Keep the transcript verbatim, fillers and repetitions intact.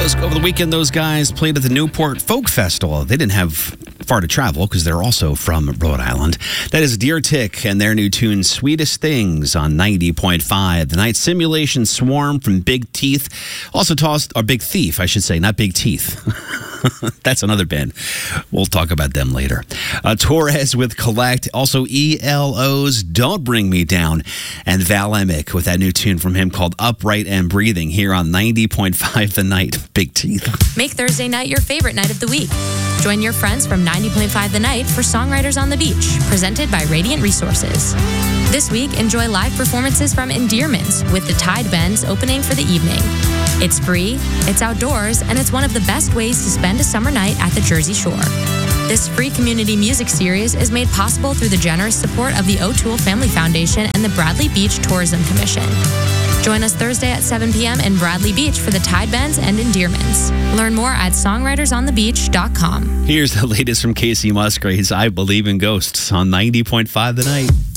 Those, over the weekend, those guys played at the Newport Folk Festival. They didn't have far to travel because they're also from Rhode Island. That is Deer Tick and their new tune, Sweetest Things, on ninety point five. The Night Simulation Swarm from Big Teeth. Also tossed, or Big Thief, I should say, not Big Teeth. That's another band. We'll talk about them later. Uh, Torres with Collect. Also E L O's Don't Bring Me Down. And Val Emick with that new tune from him called Upright and Breathing here on ninety point five The Night. Big Teeth. Make Thursday night your favorite night of the week. Join your friends from ninety point five The Night for Songwriters on the Beach, presented by Radiant Resources. This week, enjoy live performances from Endearments with the Tide Bends opening for the evening. It's free, it's outdoors, and it's one of the best ways to spend a summer night at the Jersey Shore. This free community music series is made possible through the generous support of the O'Toole Family Foundation and the Bradley Beach Tourism Commission. Join us Thursday at seven p.m. in Bradley Beach for the Tide Bends and Endearments. Learn more at songwriters on the beach dot com. Here's the latest from Casey Musgraves, I Believe in Ghosts on ninety point five The Night.